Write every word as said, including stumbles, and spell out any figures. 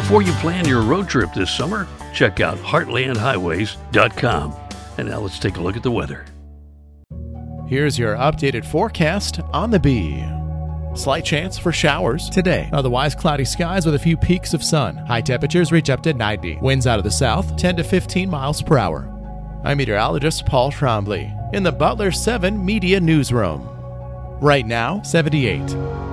Before you plan your road trip this summer, check out heartland highways dot com. And now let's take a look at the weather. Here's your updated forecast on the Bee. Slight chance for showers today. Otherwise, cloudy skies with a few peaks of sun. High temperatures reach up to ninety. Winds out of the south, ten to fifteen miles per hour. I'm meteorologist Paul Trombley in the Butler seven Media Newsroom. Right now, seventy-eight.